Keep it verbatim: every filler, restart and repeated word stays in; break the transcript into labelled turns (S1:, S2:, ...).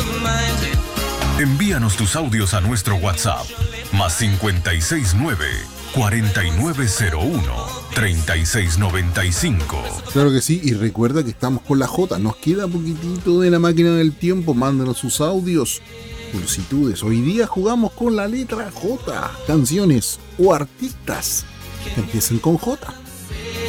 S1: Envíanos tus audios a nuestro WhatsApp, más cincuenta y seis nueve, cuarenta y nueve cero uno, treinta y seis noventa y cinco.
S2: Claro que sí, y recuerda que estamos con la J, nos queda poquitito de la máquina del tiempo, mándenos sus audios, solicitudes. Hoy día jugamos con la letra J, canciones o artistas que empiecen con J.